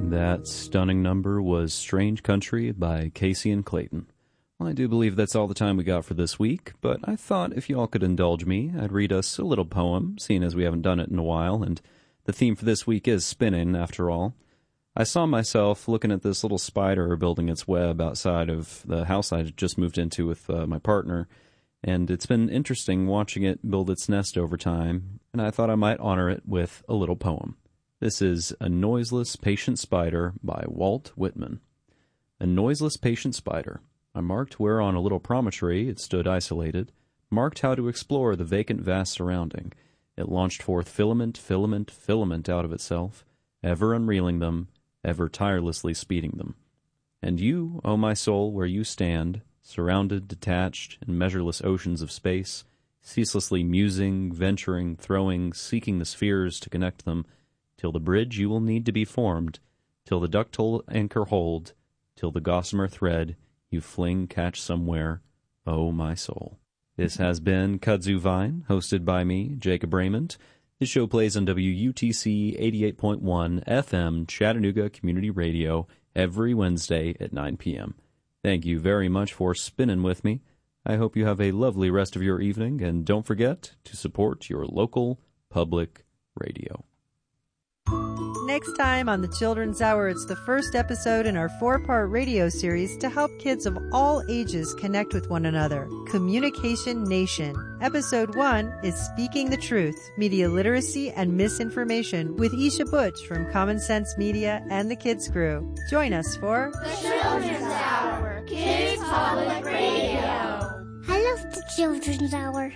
That stunning number was Strange Country by Casey and Clayton. Well, I do believe that's all the time we got for this week, but I thought if you all could indulge me, I'd read us a little poem, seeing as we haven't done it in a while, and the theme for this week is spinning, after all. I saw myself looking at this little spider building its web outside of the house I just moved into with my partner, and it's been interesting watching it build its nest over time, and I thought I might honor it with a little poem. This is A Noiseless Patient Spider by Walt Whitman. A noiseless patient spider. I marked where on a little promontory it stood isolated, marked how to explore the vacant vast surrounding. It launched forth filament, filament, filament out of itself, ever unreeling them, ever tirelessly speeding them. And you, O my soul, where you stand, surrounded, detached, in measureless oceans of space, ceaselessly musing, venturing, throwing, seeking the spheres to connect them, till the bridge you will need to be formed, till the ductile anchor hold, till the gossamer thread you fling catch somewhere, O my soul. This has been Kudzu Vine, hosted by me, Jacob Raymond. This show plays on WUTC 88.1 FM Chattanooga Community Radio every Wednesday at 9 p.m. Thank you very much for spinning with me. I hope you have a lovely rest of your evening, and don't forget to support your local public radio. Next time on the Children's Hour, it's the first episode in our 4-part radio series to help kids of all ages connect with one another. Communication Nation. Episode 1 is Speaking the Truth, Media Literacy and Misinformation with Isha Butch from Common Sense Media and the Kids Crew. Join us for The Children's Hour, Kids Public Radio. I love the Children's Hour.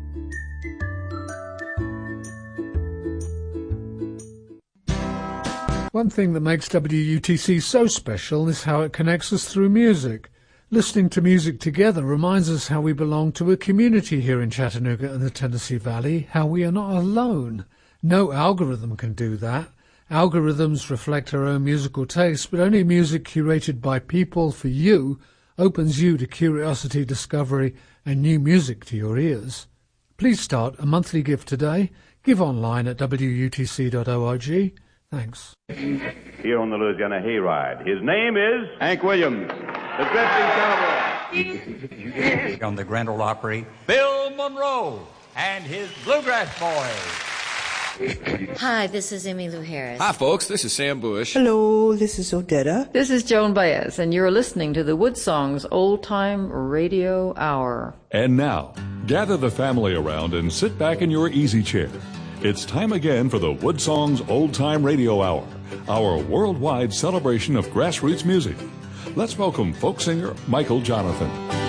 One thing that makes WUTC so special is how it connects us through music. Listening to music together reminds us how we belong to a community here in Chattanooga and the Tennessee Valley, how we are not alone. No algorithm can do that. Algorithms reflect our own musical taste, but only music curated by people for you opens you to curiosity, discovery, and new music to your ears. Please start a monthly gift today. Give online at WUTC.org. Thanks. Here on the Louisiana Hayride, his name is Hank Williams, the drifting cowboy. On the Grand Ole Opry, Bill Monroe and his Bluegrass Boys. Hi, this is Emmylou Harris. Hi, folks. This is Sam Bush. Hello, this is Odetta. This is Joan Baez, and you're listening to the Woodsongs Old Time Radio Hour. And now, gather the family around and sit back in your easy chair. It's time again for the Woodsongs Old Time Radio Hour, our worldwide celebration of grassroots music. Let's welcome folk singer Michael Jonathan.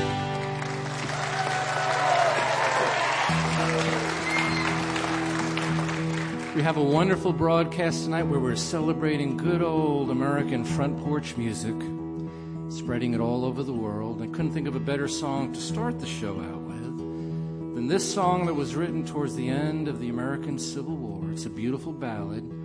We have a wonderful broadcast tonight where we're celebrating good old American front porch music, spreading it all over the world. I couldn't think of a better song to start the show out with than this song that was written towards the end of the American Civil War. It's a beautiful ballad.